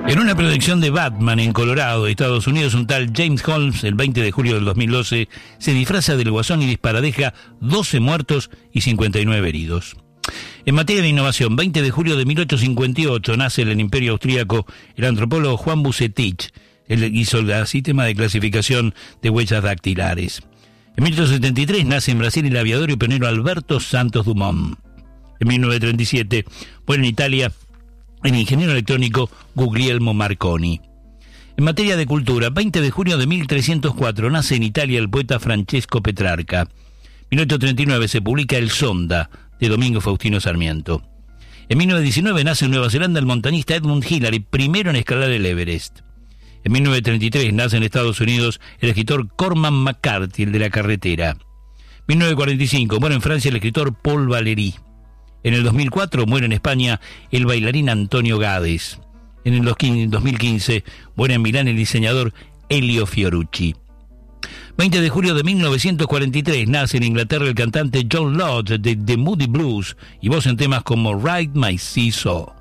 En una proyección de Batman en Colorado, Estados Unidos, un tal James Holmes, el 20 de julio del 2012, se disfraza del Guasón y dispara, deja 12 muertos y 59 heridos. En materia de innovación, 20 de julio de 1858 nace en el Imperio Austríaco el antropólogo Juan Bucetich. Él hizo el sistema de clasificación de huellas dactilares. En 1873 nace en Brasil el aviador y pionero Alberto Santos Dumont. En 1937 muere en Italia el ingeniero electrónico Guglielmo Marconi. En materia de cultura, 20 de junio de 1304 nace en Italia el poeta Francesco Petrarca. En 1839 se publica El Sonda, de Domingo Faustino Sarmiento. En 1919 nace en Nueva Zelanda el montañista Edmund Hillary, primero en escalar el Everest. En 1933 nace en Estados Unidos el escritor Cormac McCarthy, el de la carretera. En 1945 muere en Francia el escritor Paul Valéry. En el 2004 muere en España el bailarín Antonio Gades. En el 2015 muere en Milán el diseñador Elio Fiorucci. 20 de julio de 1943 nace en Inglaterra el cantante John Lodge de The Moody Blues y voz en temas como Ride My Seesaw.